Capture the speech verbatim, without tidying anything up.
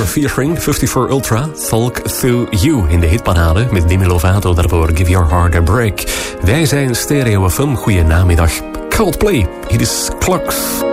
featuring vijfenvijftig Ultra, Talk Through You in de hitparade met Demi Lovato daarvoor Give Your Heart a Break. Wij zijn Stereo F M, goeie namiddag. Coldplay, hier is Clocks.